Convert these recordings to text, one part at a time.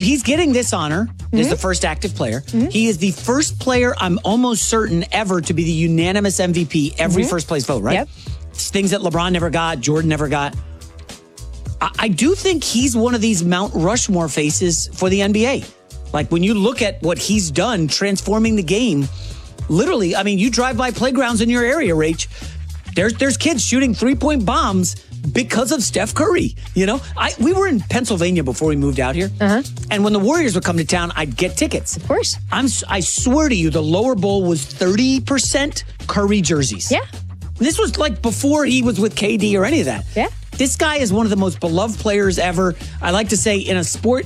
he's getting this honor as the first active player. He is the first player, I'm almost certain, ever to be the unanimous MVP every first place vote, right? Yep. It's things that LeBron never got, Jordan never got. I do think he's one of these Mount Rushmore faces for the NBA. Like when you look at what he's done transforming the game, literally, I mean, you drive by playgrounds in your area, Rach, there's kids shooting 3-point bombs because of Steph Curry. You know, we were in Pennsylvania before we moved out here. And when the Warriors would come to town, I'd get tickets. Of course. I swear to you, the lower bowl was 30% Curry jerseys. Yeah. This was like before he was with KD or any of that. Yeah. This guy is one of the most beloved players ever. I like to say in a sport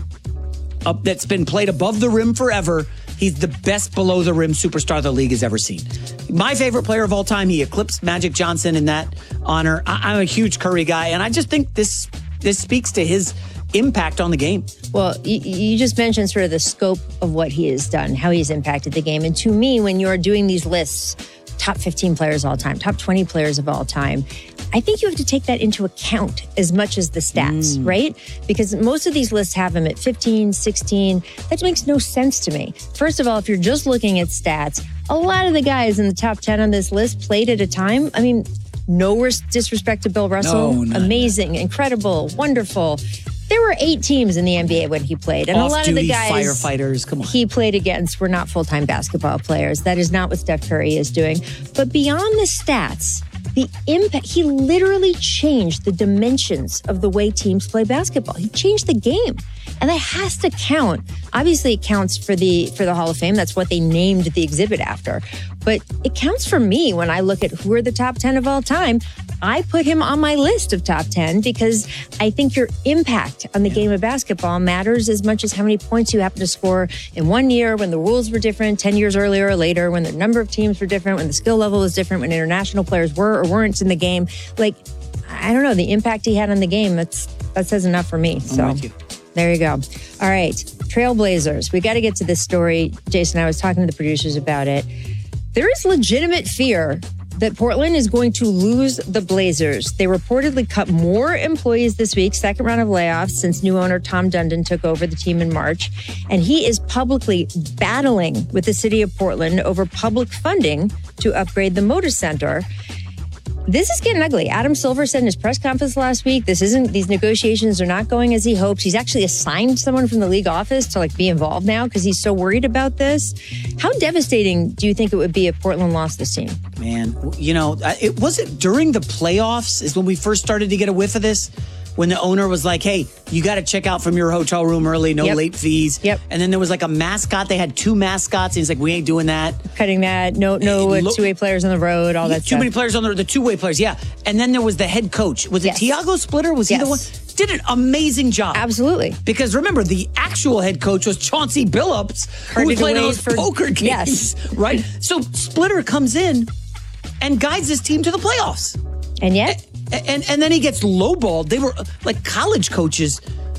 that's been played above the rim forever, he's the best below the rim superstar the league has ever seen. My favorite player of all time, he eclipsed Magic Johnson in that honor. I'm a huge Curry guy, and I just think this speaks to his impact on the game. Well, you just mentioned sort of the scope of what he has done, how he's impacted the game. And to me, when you're doing these lists, top 15 players of all time, top 20 players of all time, I think you have to take that into account as much as the stats, right? Because most of these lists have him at 15, 16. That makes no sense to me. First of all, if you're just looking at stats, a lot of the guys in the top 10 on this list played at a time. I mean, no disrespect to Bill Russell. No. Amazing, incredible, wonderful. There were 8 teams in the NBA when he played. And a lot of the guys firefighters, come on, he played against were not full-time basketball players. That is not what Steph Curry is doing. But beyond the stats, the impact, he literally changed the dimensions of the way teams play basketball. He changed the game. And that has to count. Obviously, it counts for the Hall of Fame. That's what they named the exhibit after. But it counts for me when I look at who are the top 10 of all time. I put him on my list of top 10 because I think your impact on the game of basketball matters as much as how many points you happen to score in one year when the rules were different, 10 years earlier or later, when the number of teams were different, when the skill level was different, when international players were or weren't in the game. Like, I don't know, the impact he had on the game, that says enough for me. So. I'm with you. There you go. All right. Trailblazers. We got to get to this story. Jason, I was talking to the producers about it. There is legitimate fear that Portland is going to lose the Blazers. They reportedly cut more employees this week, second round of layoffs since new owner Tom Dundon took over the team in March. And he is publicly battling with the city of Portland over public funding to upgrade the Moda Center. This is getting ugly. Adam Silver said in his press conference last week, these negotiations are not going as he hopes. He's actually assigned someone from the league office to be involved now because he's so worried about this. How devastating do you think it would be if Portland lost this team? Man, you know, it wasn't during the playoffs is when we first started to get a whiff of this. When the owner was like, hey, you got to check out from your hotel room early, no late fees. Yep. And then there was like a mascot. They had 2 mascots. And he's like, we ain't doing that. Cutting that. No two-way players on the road, all that stuff. Too many players on the two-way players, yeah. And then there was the head coach. Was it Tiago Splitter? Was he the one? Did an amazing job. Absolutely. Because remember, the actual head coach was Chauncey Billups, who was playing those poker games, right? So Splitter comes in and guides this team to the playoffs. And yet? And then he gets lowballed. They were like college coaches.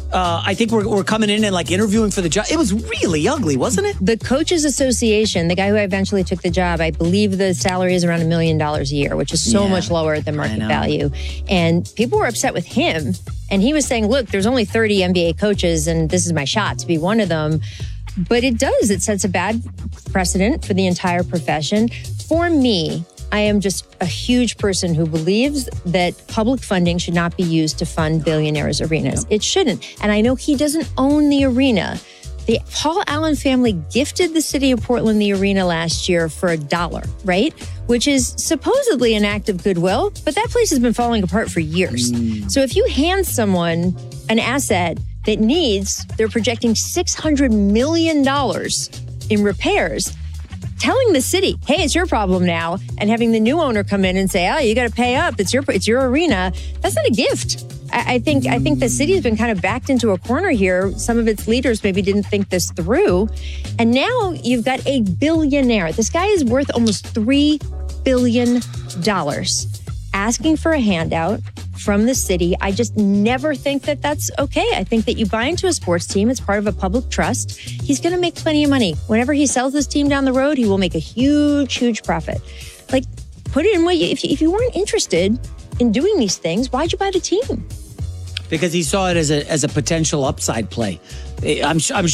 I think were coming in and interviewing for the job. It was really ugly, wasn't it? The Coaches Association, the guy who eventually took the job, I believe the salary is around $1 million a year, which is so much lower than market value. And people were upset with him. And he was saying, look, there's only 30 NBA coaches and this is my shot to be one of them. But it sets a bad precedent for the entire profession. For me, I am just a huge person who believes that public funding should not be used to fund billionaires' arenas. It shouldn't. And I know he doesn't own the arena. The Paul Allen family gifted the city of Portland the arena last year for $1, right? Which is supposedly an act of goodwill, but that place has been falling apart for years. So if you hand someone an asset that they're projecting $600 million in repairs, telling the city, hey, it's your problem now, and having the new owner come in and say, oh, you got to pay up, it's your arena, that's not a gift. I think the city has been kind of backed into a corner here. Some of its leaders maybe didn't think this through. And now you've got a billionaire. This guy is worth almost $3 billion asking for a handout from the city. I just never think that that's okay. I think that you buy into a sports team. It's part of a public trust. He's going to make plenty of money. Whenever he sells this team down the road, he will make a huge, huge profit. Put it in what if you weren't interested in doing these things, why'd you buy the team? Because he saw it as a potential upside play. I'm